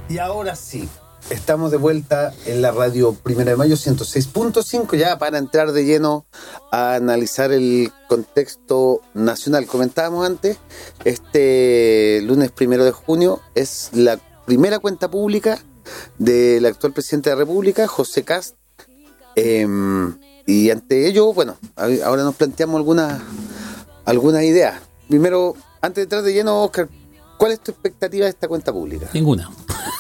Y ahora sí, estamos de vuelta en la radio Primera de Mayo 106.5 ya para entrar de lleno a analizar el contexto nacional. Comentábamos antes, este lunes 1 de junio es la primera cuenta pública del actual presidente de la República, José Kast. Y ante ello, bueno, ahora nos planteamos algunas ideas. Primero, antes de entrar de lleno, Oscar, ¿cuál es tu expectativa de esta cuenta pública? Ninguna.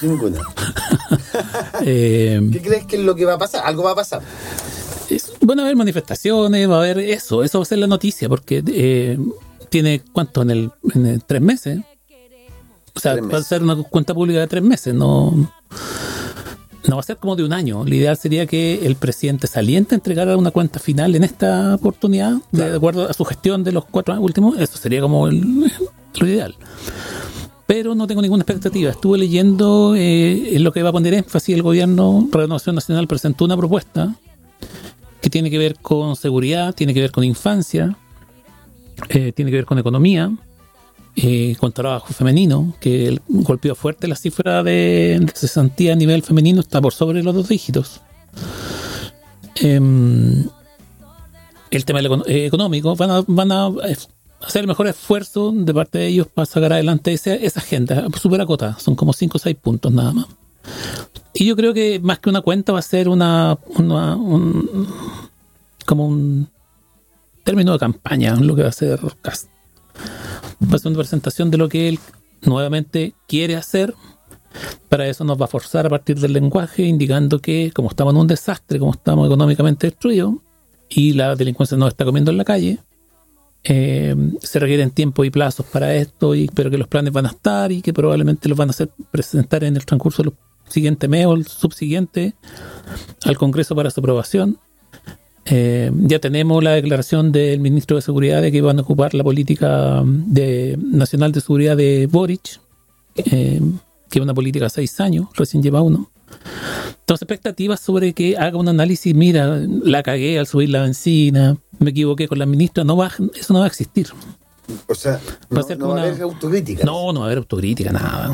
¿Qué crees que es lo que va a pasar? ¿Algo va a pasar? Van a haber manifestaciones, va a haber eso va a ser la noticia, porque tiene, ¿cuánto? En 3 meses. O sea, va a ser una cuenta pública de 3 meses, no va a ser como de un año. Lo ideal sería que el presidente saliente entregara una cuenta final en esta oportunidad, claro, de acuerdo a su gestión de los 4 años últimos. Eso sería como lo ideal. Pero no tengo ninguna expectativa. Estuve leyendo en lo que va a poner énfasis el gobierno. Renovación Nacional presentó una propuesta que tiene que ver con seguridad, tiene que ver con infancia, tiene que ver con economía, con trabajo femenino, que golpeó fuerte la cifra de cesantía a nivel femenino, está por sobre los 2 dígitos. El tema económico, van a hacer el mejor esfuerzo de parte de ellos para sacar adelante esa agenda súper acotada. Son como 5 o 6 puntos nada más. Y yo creo que más que una cuenta va a ser como un término de campaña, lo que va a hacer Kast. Va a ser una presentación de lo que él nuevamente quiere hacer. Para eso nos va a forzar a partir del lenguaje, indicando que como estamos en un desastre, como estamos económicamente destruidos y la delincuencia nos está comiendo en la calle, se requieren tiempo y plazos para esto, pero que los planes van a estar y que probablemente los van a hacer presentar en el transcurso del siguiente mes o el subsiguiente al Congreso para su aprobación. Ya tenemos la declaración del ministro de Seguridad de que van a ocupar la política nacional de seguridad de Boric, que es una política de 6 años, recién lleva 1. Entonces, expectativas sobre que haga un análisis, mira, la cagué al subir la benzina, me equivoqué con la ministra, eso no va a existir. O sea, no va a haber autocrítica. No va a haber autocrítica, nada.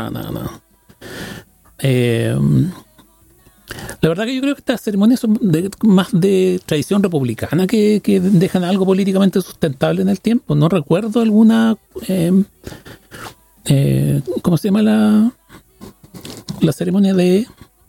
La verdad que yo creo que estas ceremonias son más de tradición republicana que dejan algo políticamente sustentable en el tiempo. No recuerdo alguna ¿cómo se llama la ceremonia de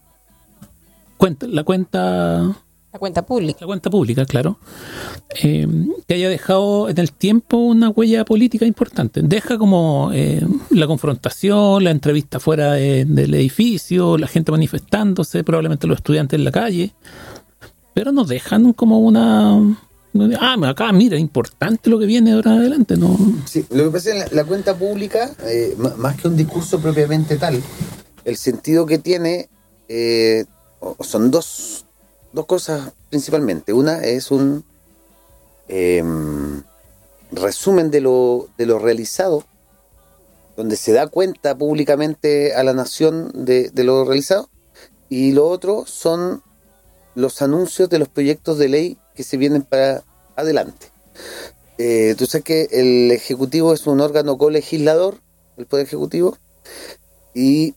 la cuenta pública? La cuenta pública, claro. Que haya dejado en el tiempo una huella política importante. Deja como la confrontación, la entrevista fuera del edificio, la gente manifestándose, probablemente los estudiantes en la calle, pero nos dejan como acá, mira, importante lo que viene ahora adelante, ¿no? Sí, lo que pasa es que la cuenta pública, más que un discurso propiamente tal, el sentido que tiene son dos cosas principalmente. Una es un resumen de lo realizado, donde se da cuenta públicamente a la nación de lo realizado, y lo otro son los anuncios de los proyectos de ley que se vienen para adelante. Tú sabes que el Ejecutivo es un órgano colegislador, el Poder Ejecutivo, y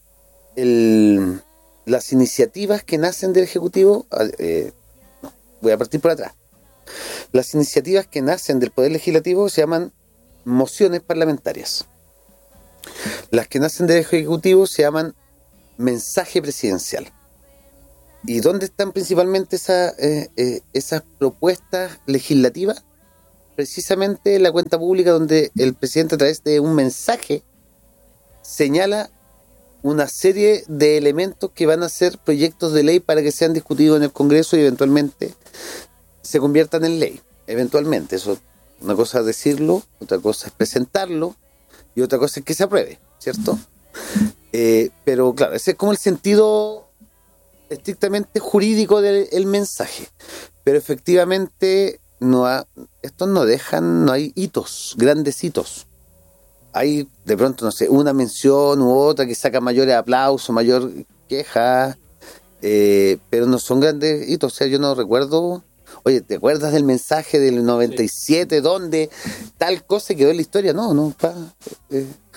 las iniciativas que nacen del Ejecutivo, voy a partir por atrás. Las iniciativas que nacen del Poder Legislativo se llaman mociones parlamentarias. Las que nacen del Ejecutivo se llaman mensaje presidencial. ¿Y dónde están principalmente esas propuestas legislativas? Precisamente en la cuenta pública, donde el presidente, a través de un mensaje, señala una serie de elementos que van a ser proyectos de ley para que sean discutidos en el Congreso y eventualmente se conviertan en ley. Eventualmente, eso, una cosa es decirlo, otra cosa es presentarlo y otra cosa es que se apruebe, ¿cierto? Pero claro, ese es como el sentido estrictamente jurídico del mensaje. Pero efectivamente estos no hay hitos, grandes hitos. Hay de pronto, no sé, una mención u otra que saca mayores aplausos, mayor queja, pero no son grandes hitos. O sea, yo no recuerdo. Oye, ¿te acuerdas del mensaje del 97 donde tal cosa quedó en la historia? No, como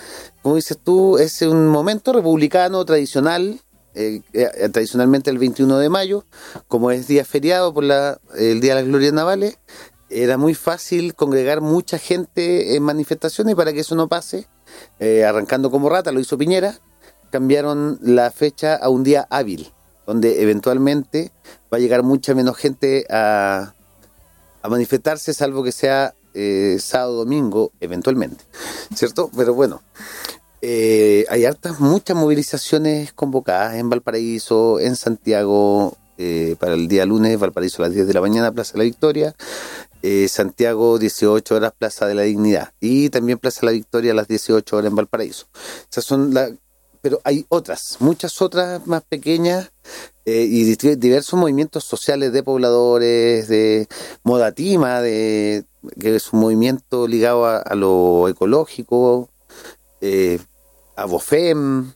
como dices tú, es un momento republicano tradicional, tradicionalmente el 21 de mayo, como es día feriado por el Día de las Glorias Navales, era muy fácil congregar mucha gente en manifestaciones, y para que eso no pase, arrancando como rata, lo hizo Piñera, cambiaron la fecha a un día hábil, donde eventualmente va a llegar mucha menos gente a manifestarse, salvo que sea sábado, domingo, eventualmente, ¿cierto? Pero bueno, hay muchas movilizaciones convocadas en Valparaíso, en Santiago, para el día lunes, Valparaíso a las 10 de la mañana, Plaza de la Victoria, Santiago 18 horas, Plaza de la Dignidad, y también Plaza de la Victoria a las 18 horas en Valparaíso. Esas son pero hay muchas otras más pequeñas, y diversos movimientos sociales de pobladores, de Modatima, que es un movimiento ligado a lo ecológico, a BOFEM,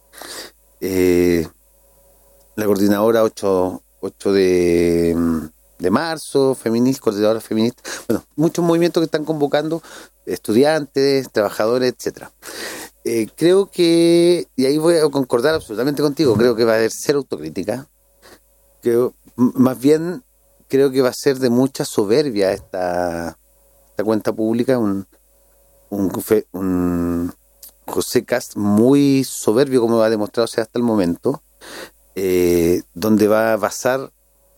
la coordinadora 8 de marzo, coordinadora feminista, bueno, muchos movimientos que están convocando estudiantes, trabajadores, etcétera. Creo que, y ahí voy a concordar absolutamente contigo, creo que va a haber cero autocrítica. Más bien creo que va a ser de mucha soberbia esta cuenta pública, un José Kast muy soberbio, como ha demostrado hasta el momento, donde va a basar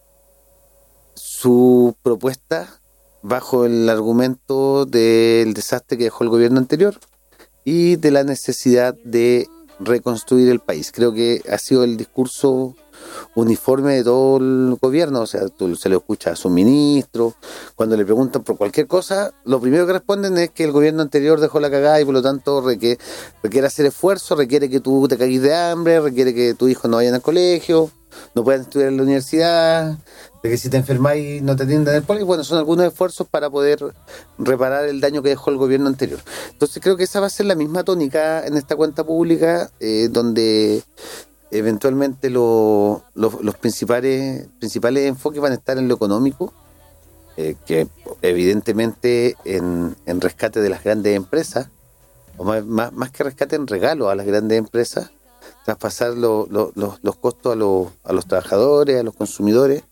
su propuesta bajo el argumento del desastre que dejó el gobierno anterior y de la necesidad de reconstruir el país. Creo que ha sido el discurso uniforme de todo el gobierno, o sea, se le escucha a sus ministros, cuando le preguntan por cualquier cosa, lo primero que responden es que el gobierno anterior dejó la cagada y por lo tanto requiere hacer esfuerzo, requiere que tú te cagues de hambre, requiere que tus hijos no vayan al colegio, no puedan estudiar en la universidad, de que si te enfermáis no te atiendan en el poli. Bueno, son algunos esfuerzos para poder reparar el daño que dejó el gobierno anterior. Entonces creo que esa va a ser la misma tónica en esta cuenta pública, donde eventualmente los principales enfoques van a estar en lo económico, que evidentemente en rescate de las grandes empresas, o más que rescate, en regalo a las grandes empresas, traspasar los costos a los trabajadores, a los consumidores,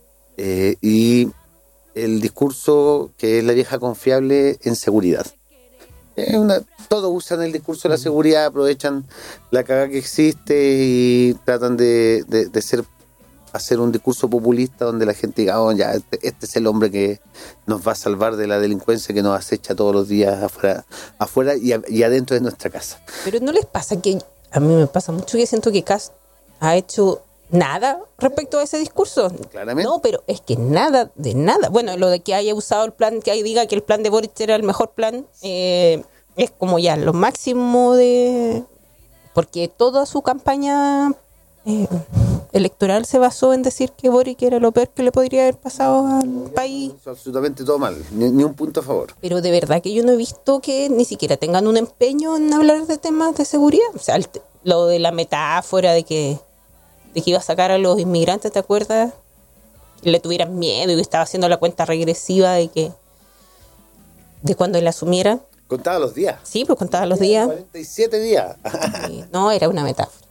y el discurso que es la vieja confiable en seguridad. Todos usan el discurso de la seguridad, aprovechan la cagada que existe y tratan de hacer un discurso populista donde la gente diga, oh, ya, este es el hombre que nos va a salvar de la delincuencia que nos acecha todos los días afuera y adentro de nuestra casa. Pero ¿no les pasa que a mí me pasa mucho que siento que Kast ha hecho nada respecto a ese discurso? Claramente. No, pero es que nada de nada. Bueno, lo de que haya usado el plan, que ahí diga que el plan de Boric era el mejor plan, es como ya lo máximo porque toda su campaña electoral se basó en decir que Boric era lo peor que le podría haber pasado al país. Absolutamente todo mal, ni un punto a favor. Pero de verdad que yo no he visto que ni siquiera tengan un empeño en hablar de temas de seguridad. O sea, lo de la metáfora de que iba a sacar a los inmigrantes, ¿te acuerdas? Que le tuvieran miedo y que estaba haciendo la cuenta regresiva de cuando él asumiera. Contaba los días. Sí, pues contaba los días. 47 días. Sí, no, era una metáfora.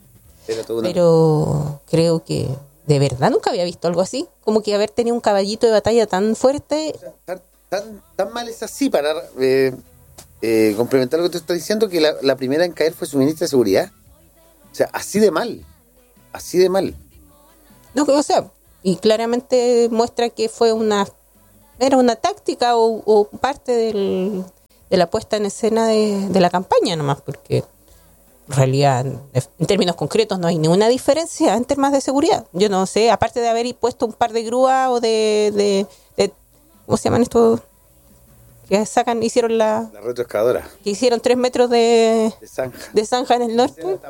Pero creo que de verdad nunca había visto algo así. Como que haber tenido un caballito de batalla tan fuerte. O sea, tan mal es así, para complementar lo que tú estás diciendo, que la primera en caer fue su ministra de Seguridad. O sea, así de mal. Así de mal. No, o sea, y claramente muestra que era una táctica o parte de la puesta en escena de la campaña nomás, porque en realidad, en términos concretos, no hay ninguna diferencia en temas de seguridad. Yo no sé, aparte de haber puesto un par de grúas o de ¿cómo se llaman estos? Que hicieron la retroexcavadora. Que hicieron 3 metros de zanja en el norte.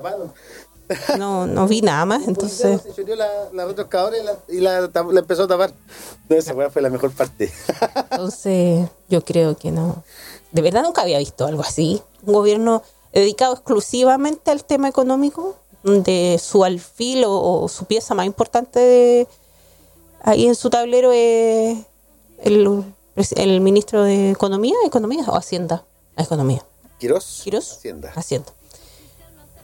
No vi nada más, entonces. Se choreó la retroexcavadora y la empezó a tapar. No, esa fue la mejor parte. Entonces, yo creo que no. De verdad nunca había visto algo así. Un gobierno dedicado exclusivamente al tema económico, de su alfil o su pieza más importante ahí en su tablero es el ministro de Economía o Hacienda. Economía. ¿Quirós? Hacienda.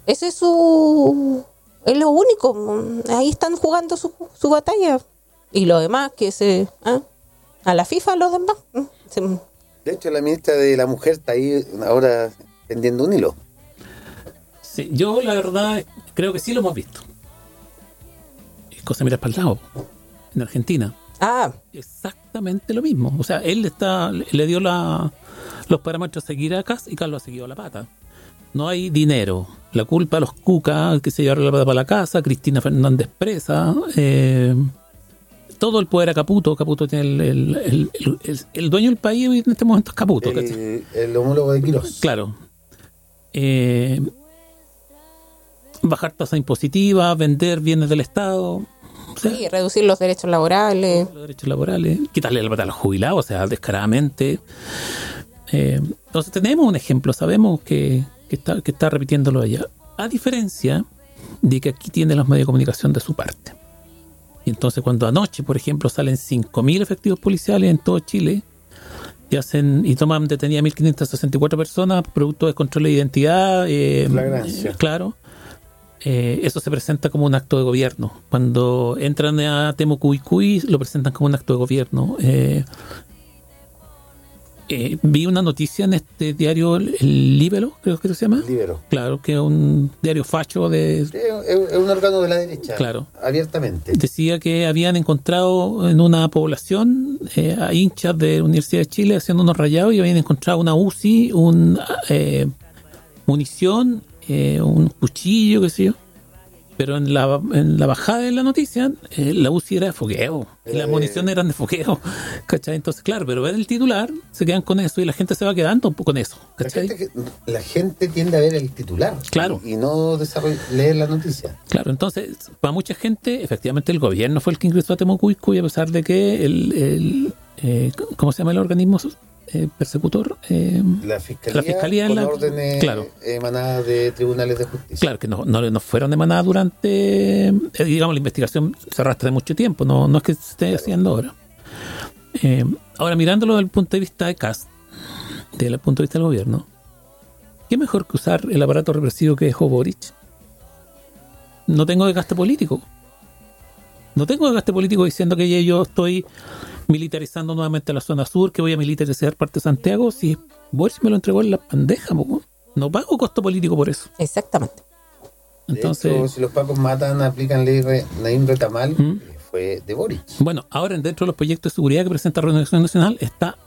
Ese es es lo único. Ahí están jugando su batalla. Y lo demás, a la FIFA los demás. De hecho, la ministra de la Mujer está ahí ahora tendiendo un hilo. Sí, yo la verdad creo que sí lo hemos visto. Es cosa de mirar para el lado. En Argentina. Exactamente lo mismo. O sea, él le dio los parámetros a seguir a Kast y Carlos ha seguido a la pata. No hay dinero. La culpa a los cucas que se llevaron la plata para la casa, Cristina Fernández presa, todo el poder a Caputo. Caputo tiene el dueño del país en este momento es Caputo. El homólogo de Quirós. Claro. Bajar tasa impositiva, vender bienes del Estado. O sea, sí, reducir los derechos laborales. Quitarle la plata a los jubilados, o sea, descaradamente. Entonces tenemos un ejemplo, sabemos que está repitiéndolo allá. A diferencia de que aquí tiene los medios de comunicación de su parte. Y entonces cuando anoche, por ejemplo, salen 5.000 efectivos policiales en todo Chile y toman detenida 1.564 personas producto de control de identidad, claro, eso se presenta como un acto de gobierno. Cuando entran a Temucuicui lo presentan como un acto de gobierno. Vi una noticia en este diario, el Líbero, creo que se llama. Líbero. Claro, que es un diario facho es un órgano de la derecha. Claro. Abiertamente. Decía que habían encontrado en una población a hinchas de la Universidad de Chile haciendo unos rayados y habían encontrado una UCI, munición, un cuchillo, qué sé yo. Pero en la bajada de la noticia, la UCI era de fogueo y las municiones eran de fogueo, ¿cachai? Entonces, claro, pero ven el titular, se quedan con eso y la gente se va quedando con eso, ¿cachai? La gente tiende a ver el titular, claro, y no leer la noticia. Claro, entonces, para mucha gente, efectivamente, el gobierno fue el que ingresó a Temucuicui, a pesar de que ¿cómo se llama el organismo persecutor? La fiscalía con órdenes emanadas de tribunales de justicia. Claro, que no fueron emanadas durante, digamos, la investigación se arrastra de mucho tiempo, no es que se esté haciendo ahora. Ahora, mirándolo desde el punto de vista de Kast, desde el punto de vista del gobierno, ¿qué mejor que usar el aparato represivo que dejó Boric? No tengo desgaste político. No tengo desgaste político diciendo que yo estoy militarizando nuevamente la zona sur, que voy a militarizar parte de Santiago. Si Boris me lo entregó en la bandeja, no pago costo político por eso. Exactamente. Entonces, de hecho, si los pacos matan, aplican ley Naim Retamal, fue de Boris. Bueno, ahora dentro de los proyectos de seguridad que presenta Renovación Nacional está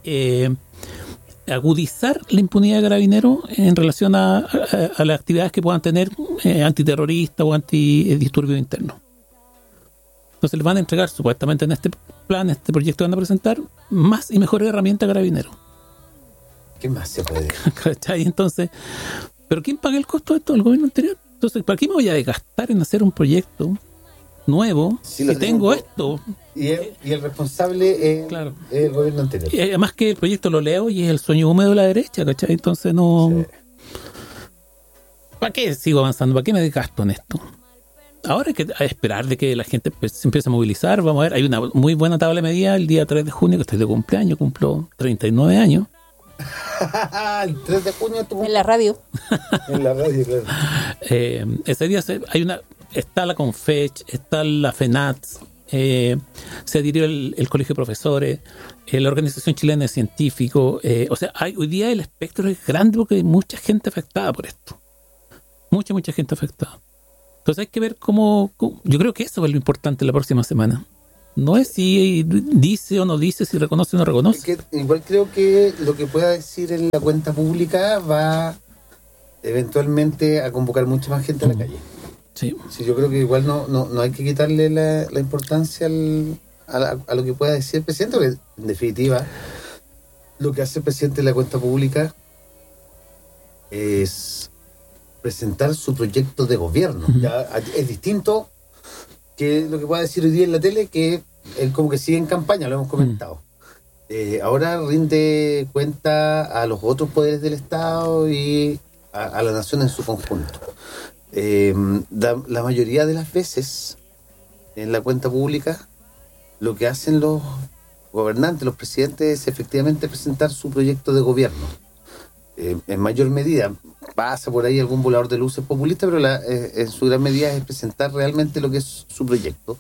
agudizar la impunidad de Carabineros en relación a las actividades que puedan tener antiterroristas o antidisturbios internos. Entonces les van a entregar supuestamente en este plan, este proyecto van a presentar más y mejores herramientas a Carabineros. ¿Qué más se puede? ¿Cachai? Entonces, ¿pero quién paga el costo de esto? El gobierno anterior. Entonces, ¿para qué me voy a desgastar en hacer un proyecto nuevo si tengo esto? Y el responsable es el gobierno anterior. Y además que el proyecto lo leo y es el sueño húmedo de la derecha, ¿cachai? Entonces no... Sí. ¿Para qué sigo avanzando? ¿Para qué me desgasto en esto? Ahora hay que esperar de que la gente se empiece a movilizar. Vamos a ver, hay una muy buena tabla de medida el día 3 de junio, que estoy de cumpleaños, cumplo 39 años. El 3 de junio en la radio. En la radio, claro. Ese día está la Confech, está la FENATS, se adhirió el Colegio de Profesores, la Organización Chilena de Científicos. O sea, hoy día el espectro es grande porque hay mucha gente afectada por esto. Mucha gente afectada. Entonces hay que ver cómo... Yo creo que eso es lo importante la próxima semana. No es si dice o no dice, si reconoce o no reconoce. Igual creo que lo que pueda decir en la cuenta pública va eventualmente a convocar mucha más gente a la calle. Sí. Sí, yo creo que igual no hay que quitarle la importancia a lo que pueda decir el presidente, porque en definitiva lo que hace el presidente de la cuenta pública es presentar su proyecto de gobierno. Ya es distinto que lo que pueda decir hoy día en la tele, que él como que sigue en campaña, lo hemos comentado. Ahora rinde cuenta a los otros poderes del Estado y a la nación en su conjunto. La mayoría de las veces en la cuenta pública lo que hacen los gobernantes, los presidentes, es efectivamente presentar su proyecto de gobierno. En mayor medida, pasa por ahí algún volador de luces populista, pero en su gran medida es presentar realmente lo que es su proyecto.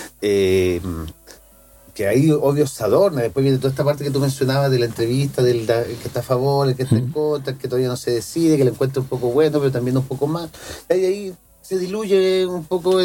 Que ahí obvio se adorna, después viene toda esta parte que tú mencionabas de la entrevista, el que está a favor, el que está en contra, el que todavía no se decide, que le encuentra un poco bueno, pero también un poco más. Y ahí se diluye un poco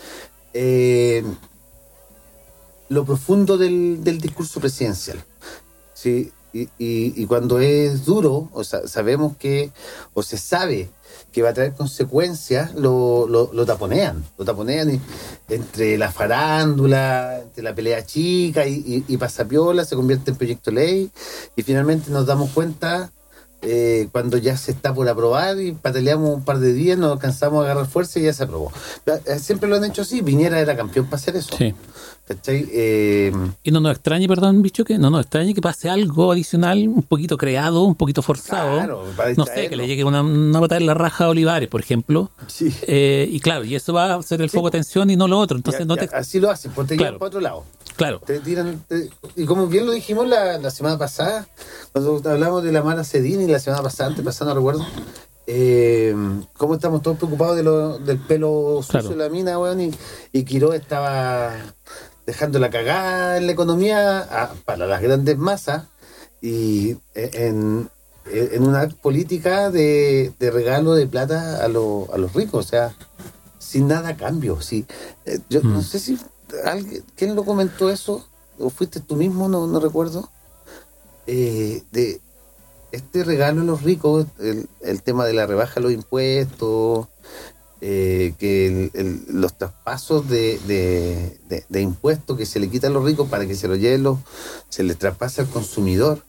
lo profundo del discurso presidencial. ¿Sí? Y cuando es duro, o sea, sabemos que, o se sabe que va a traer consecuencias, lo taponean y entre la farándula, entre la pelea chica y pasapiola, se convierte en proyecto de ley, y finalmente nos damos cuenta cuando ya se está por aprobar y pataleamos un par de días, nos alcanzamos a agarrar fuerza y ya se aprobó. Siempre lo han hecho así, Piñera era campeón para hacer eso. Sí. ¿Cachai? Y no nos extrañe, perdón, bicho, que no nos extrañe que pase algo adicional, un poquito creado, un poquito forzado. Claro, no sé, que le llegue una patada en la raja a Olivares, por ejemplo. Sí. Y claro, y eso va a ser el foco de tensión y no lo otro. Entonces así lo hacen, pues te claro. llevan para otro lado. Claro. Te tiran, y como bien lo dijimos la semana pasada, cuando hablamos de la Mara Cedini, la semana pasada, antepasada, no recuerdo, cómo estamos todos preocupados del pelo sucio de la mina, weón, y Quirós estaba dejando la cagada en la economía para las grandes masas, y en una política de regalo de plata a los ricos, o sea, sin nada a cambio. Sí. Yo no sé si ¿quién lo comentó eso? ¿O fuiste tú mismo? No recuerdo. De este regalo a los ricos, el tema de la rebaja de los impuestos, que los traspasos de impuestos que se le quitan a los ricos para que se lo lleven, se les traspasa al consumidor,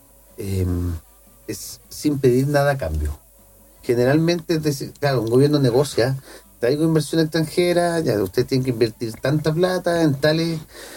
es sin pedir nada a cambio. Generalmente, claro, un gobierno negocia, traigo inversión extranjera, ya usted tiene que invertir tanta plata en tales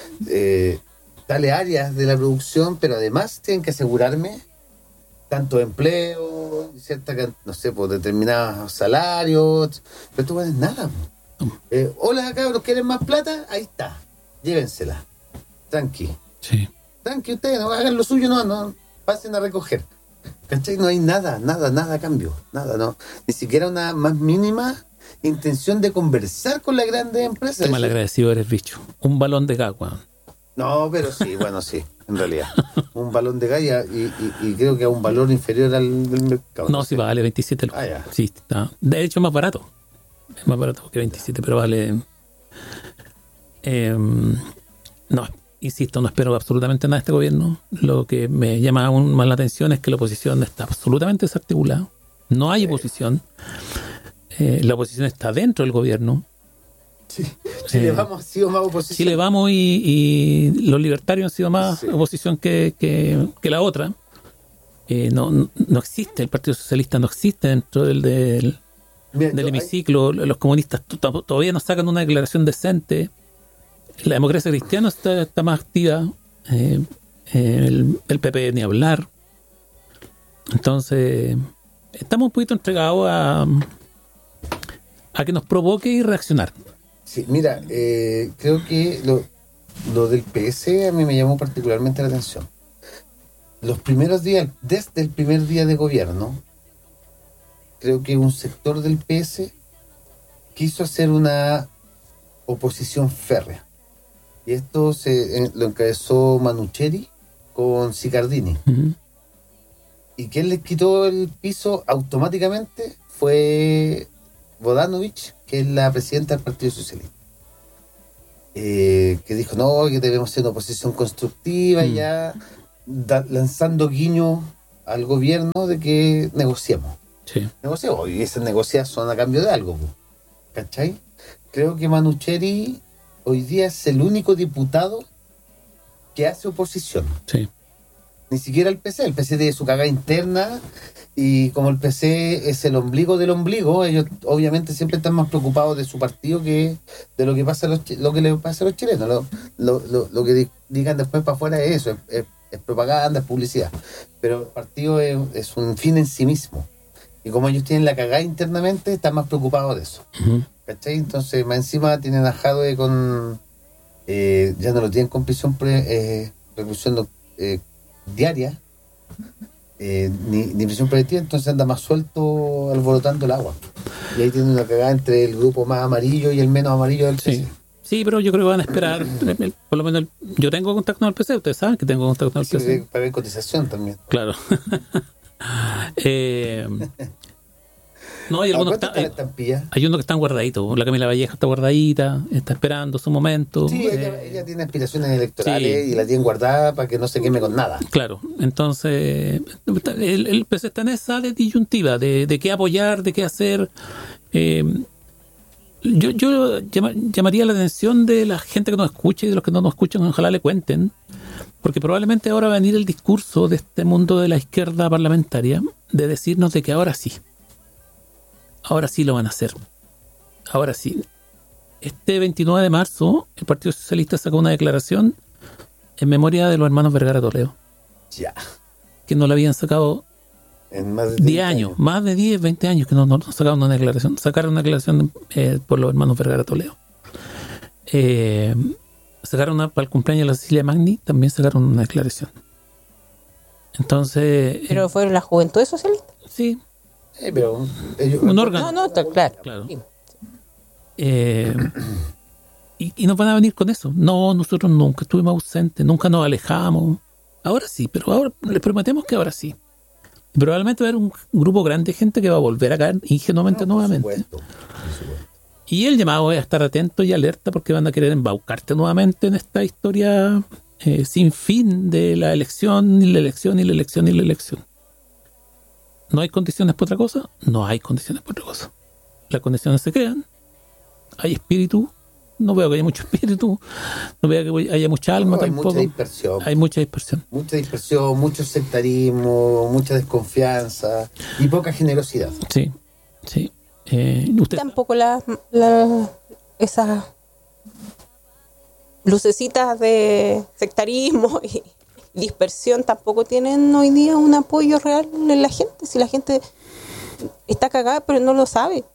áreas de la producción, pero además tienen que asegurarme tanto empleo, cierta, no sé, por determinados salarios, pero tú no ganas nada. Hola, cabros, ¿quieren más plata? Ahí está, llévensela. Tranqui. Sí. Tranqui, ustedes no hagan lo suyo, no pasen a recoger. ¿Cachai? No hay nada a cambio, nada, no. Ni siquiera una más mínima intención de conversar con las grandes empresas. Qué mal agradecido eres, bicho. Un balón de gas, weón. No, pero sí, bueno, sí, en realidad. Un balón de gas y creo que a un valor inferior al del mercado. No, sí, vale 27 lucas. Ya. Sí, está. De hecho, es más barato. Es más barato que 27, pero vale. No, insisto, no espero absolutamente nada de este gobierno. Lo que me llama aún más la atención es que la oposición está absolutamente desarticulada. No hay oposición. La oposición está dentro del gobierno. Chile Vamos ha sido más oposición. Chile Vamos y los libertarios han sido más oposición que la otra. No existe, el Partido Socialista no existe dentro del hemiciclo. Los comunistas todavía no sacan una declaración decente. La democracia cristiana está más activa. El PP ni hablar. Entonces, estamos un poquito entregados a que nos provoque y reaccionar. Sí, mira, creo que lo del PS a mí me llamó particularmente la atención. Los primeros días, desde el primer día de gobierno, creo que un sector del PS quiso hacer una oposición férrea. Y esto lo encabezó Manucheri con Sicardini. Uh-huh. Y quien les quitó el piso automáticamente fue Bodanovich, que es la presidenta del Partido Socialista, que dijo no, que debemos ser una oposición constructiva, y ya lanzando guiño al gobierno de que negociemos. Sí. Negociemos, y esas negociaciones son a cambio de algo, ¿cachai? Creo que Manucheri hoy día es el único diputado que hace oposición. Sí. Ni siquiera el PC tiene su cagada interna, y como el PC es el ombligo del ombligo, ellos obviamente siempre están más preocupados de su partido que de lo que pasa lo que le pasa a los chilenos. Lo que digan después para afuera es eso, es propaganda, es publicidad, pero el partido es un fin en sí mismo, y como ellos tienen la cagada internamente, están más preocupados de eso. Uh-huh. ¿Cachai? Entonces más encima tienen a Jadwe con ya no lo tienen con prisión reclusión diaria, ni prisión preventiva, entonces anda más suelto alborotando el agua. Y ahí tiene una cagada entre el grupo más amarillo y el menos amarillo del PC. Sí, pero yo creo que van a esperar, por lo menos yo tengo contacto con el PC, ustedes saben que tengo contacto con el PC. Para ver cotización también. Claro. No, hay algunos hay unos que están guardaditos. La Camila Vallejo está guardadita, está esperando su momento. Sí, ella tiene aspiraciones electorales y la tiene guardada para que no se queme con nada. Claro, entonces el PC está en esa disyuntiva de qué apoyar, de qué hacer. Yo llamaría la atención de la gente que nos escucha y de los que no nos escuchan, ojalá le cuenten, porque probablemente ahora va a venir el discurso de este mundo de la izquierda parlamentaria de decirnos de que ahora sí lo van a hacer. Ahora sí. Este 29 de marzo, el Partido Socialista sacó una declaración en memoria de los hermanos Vergara Toledo. Ya. Que no la habían sacado en más de 10 años. Más de 10, 20 años que no sacaron una declaración. Sacaron una declaración por los hermanos Vergara Toledo. Sacaron una para el cumpleaños de la Cecilia Magni, también sacaron una declaración. Entonces... ¿Pero fue la Juventud Socialista? Sí. Pero ellos, un órgano. No, está claro. Sí. Y nos van a venir con eso. No, nosotros nunca estuvimos ausentes, nunca nos alejamos. Ahora sí, pero ahora les prometemos que ahora sí. Y probablemente va a haber un grupo grande de gente que va a volver a caer ingenuamente nuevamente. Por supuesto. Y el llamado es a estar atento y alerta porque van a querer embaucarte nuevamente en esta historia sin fin de la elección, y la elección, y la elección, y la elección. ¿No hay condiciones para otra cosa? No hay condiciones para otra cosa. Las condiciones se crean. Hay espíritu. No veo que haya mucho espíritu. No veo que haya mucha alma tampoco. Hay mucha dispersión. Hay mucha dispersión. Mucha dispersión, mucho sectarismo, mucha desconfianza y poca generosidad. Sí, sí. ¿Usted? Tampoco esas lucecitas de sectarismo y dispersión tampoco tienen hoy día un apoyo real en la gente. Si la gente está cagada pero no lo sabe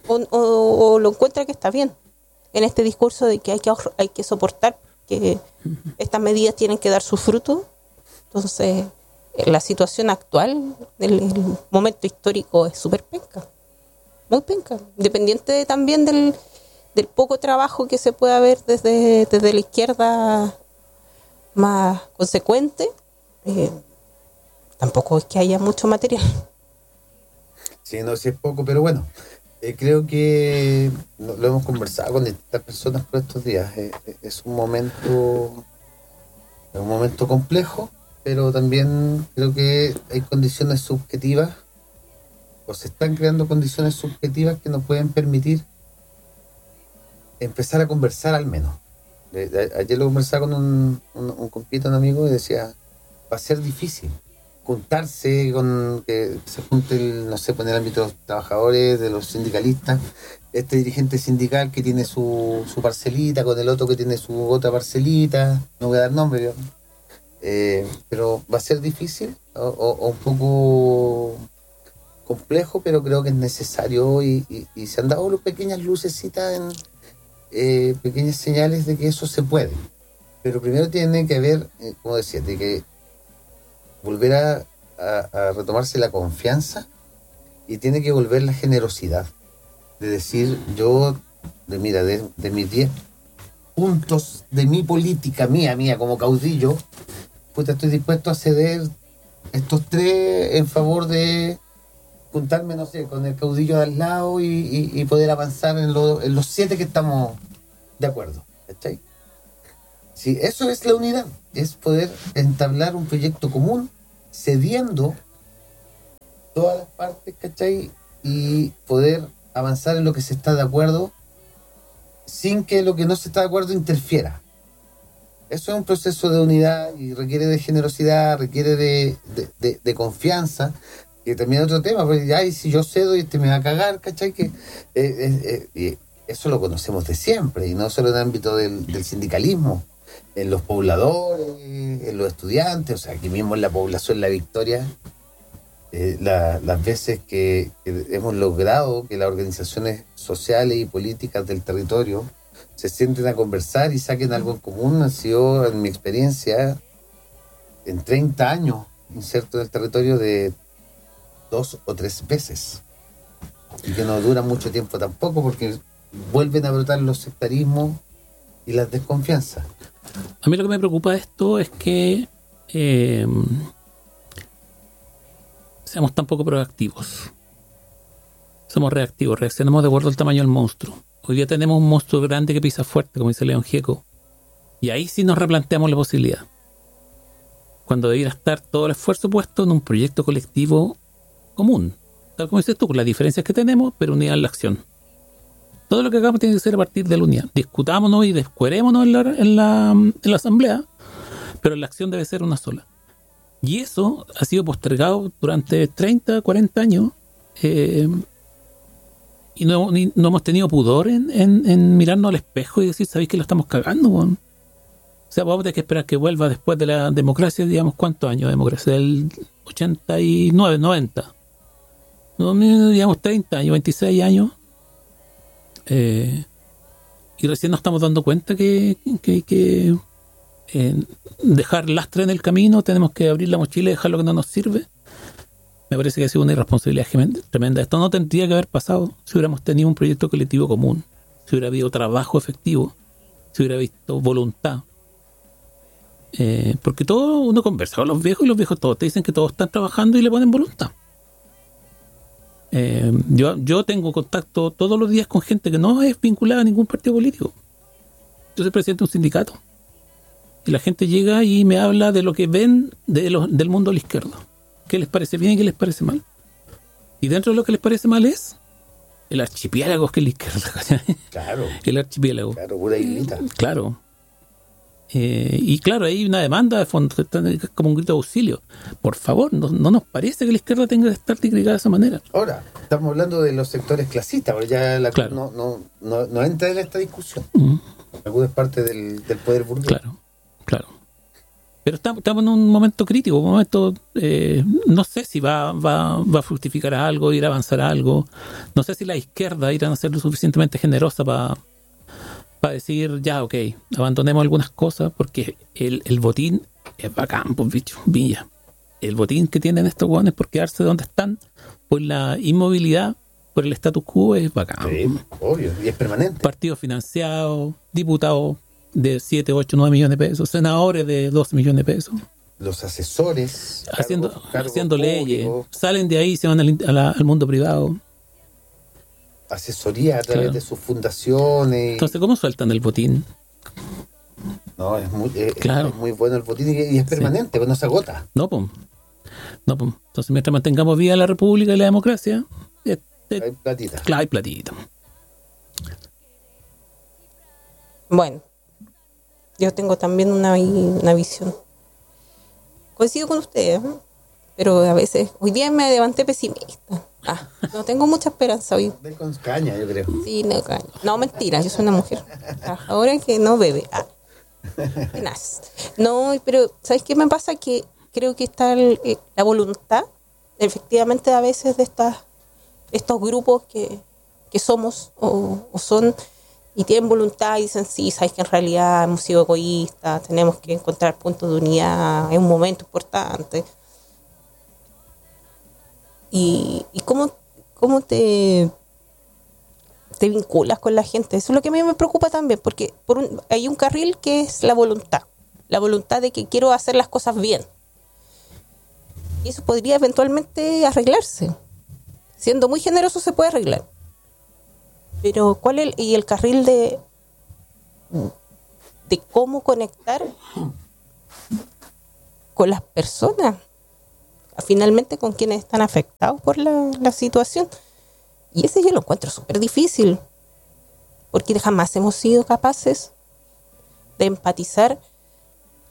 o lo encuentra que está bien en este discurso de que hay que soportar, que estas medidas tienen que dar su fruto. Entonces la situación actual el momento histórico es súper penca, muy penca, independiente también del poco trabajo que se pueda ver desde la izquierda más consecuente. Tampoco es que haya mucho material. Sí, no, sí es poco, pero bueno, creo que lo hemos conversado con distintas personas por estos días. Es un momento complejo, pero también creo que hay condiciones subjetivas, o se están creando condiciones subjetivas que nos pueden permitir empezar a conversar al menos. Ayer lo conversaba con un compito, un amigo, y decía, va a ser difícil juntarse, con que se junte no sé, poner el ámbito de los trabajadores, de los sindicalistas, este dirigente sindical que tiene su parcelita, con el otro que tiene su otra parcelita, no voy a dar nombre, pero va a ser difícil o un poco complejo, pero creo que es necesario y se han dado pequeñas lucecitas pequeñas señales de que eso se puede, pero primero tiene que haber, como decía, de que volver a retomarse la confianza y tiene que volver la generosidad de decir, yo de mis 10 puntos de mi política mía como caudillo, pues estoy dispuesto a ceder estos 3 en favor de juntarme, no sé, con el caudillo de al lado y poder avanzar en los 7 que estamos de acuerdo, ¿cachai? Sí, eso es la unidad, es poder entablar un proyecto común, cediendo todas las partes, ¿cachai? Y poder avanzar en lo que se está de acuerdo sin que lo que no se está de acuerdo interfiera. Eso es un proceso de unidad y requiere de generosidad, requiere de confianza, que también es otro tema, porque ya, y si yo cedo y me va a cagar, ¿cachai? Que eso lo conocemos de siempre, y no solo en el ámbito del sindicalismo, en los pobladores, en los estudiantes, o sea, aquí mismo en la población La Victoria, las veces que hemos logrado que las organizaciones sociales y políticas del territorio se sienten a conversar y saquen algo en común, ha sido, en mi experiencia, en 30 años insertos en el territorio de 2 o 3 veces. Y que no duran mucho tiempo tampoco, porque vuelven a brotar los sectarismos y las desconfianzas. A mí lo que me preocupa de esto es que seamos tan poco proactivos. Somos reactivos, reaccionamos de acuerdo al tamaño del monstruo. Hoy día tenemos un monstruo grande que pisa fuerte, como dice León Gieco. Y ahí sí nos replanteamos la posibilidad. Cuando debiera estar todo el esfuerzo puesto en un proyecto colectivo común. Tal como dices tú, con las diferencias que tenemos, pero unidad en la acción. Todo lo que hagamos tiene que ser a partir de la unidad. Discutámonos y descuerémonos en la asamblea, pero la acción debe ser una sola. Y eso ha sido postergado durante 30, 40 años, y no hemos tenido pudor en mirarnos al espejo y decir, ¿sabéis que lo estamos cagando, weón? O sea, vamos a tener que esperar que vuelva después de la democracia, digamos, ¿cuántos años de democracia? Del 89, 90. No, digamos 30 años, 26 años. Y recién nos estamos dando cuenta que dejar lastre en el camino, tenemos que abrir la mochila y dejar lo que no nos sirve. Me parece que ha sido una irresponsabilidad tremenda. Esto no tendría que haber pasado si hubiéramos tenido un proyecto colectivo común, si hubiera habido trabajo efectivo, si hubiera visto voluntad. Porque todo uno conversa con los viejos y los viejos todos te dicen que todos están trabajando y le ponen voluntad. Yo tengo contacto todos los días con gente que no es vinculada a ningún partido político. Yo soy presidente de un sindicato y la gente llega y me habla de lo que ven del mundo a la izquierda, qué les parece bien y qué les parece mal, y dentro de lo que les parece mal es el archipiélago que es la izquierda. Claro, el archipiélago, claro, pura islita. Claro. Y claro, hay una demanda de fondo, como un grito de auxilio. Por favor, no nos parece que la izquierda tenga que estar tigregada de esa manera. Ahora, estamos hablando de los sectores clasistas, pero ya Claro. no entra en esta discusión. Algo es parte del poder burgués. Claro. Pero estamos en un momento crítico, un momento, no sé si va a fructificar a algo, ir a avanzar a algo. No sé si la izquierda irá a ser lo suficientemente generosa para decir, ya, ok, abandonemos algunas cosas, porque el botín es bacán, pues, bicho, Villa. El botín que tienen estos hueones por quedarse donde están, por la inmovilidad, por el status quo, es bacán. Sí, obvio, y es permanente. Partidos financiados, diputados de 7, 8, 9 millones de pesos, senadores de 12 millones de pesos. Los asesores, Haciendo cargos leyes, públicos, salen de ahí y se van al mundo privado. asesoría a través Claro. de sus fundaciones. Entonces, ¿cómo sueltan el botín? No, es Claro. es muy bueno el botín y es permanente, pues no se agota. No, pues. Entonces, mientras mantengamos viva la república y la democracia, Hay platita. claro, hay platita. Bueno, yo tengo también una visión. Coincido con ustedes, ¿eh? Pero a veces, hoy día me levanté pesimista. No tengo mucha esperanza hoy. Ven con caña, yo creo. Sí, no, no, mentira, yo soy una mujer ahora que no bebe. Tenaz. No, pero ¿sabes qué me pasa? Que creo que está la voluntad, efectivamente, a veces de estos grupos que somos o son y tienen voluntad y dicen, sí, sabes que en realidad hemos sido egoístas, tenemos que encontrar puntos de unidad, es un momento importante. ¿Y cómo te vinculas con la gente? Eso es lo que a mí me preocupa también, porque hay un carril que es la voluntad de que quiero hacer las cosas bien. Y eso podría eventualmente arreglarse. Siendo muy generoso se puede arreglar. Pero ¿cuál es el carril de cómo conectar con las personas? Finalmente con quienes están afectados por la situación. Y ese yo lo encuentro súper difícil, porque jamás hemos sido capaces de empatizar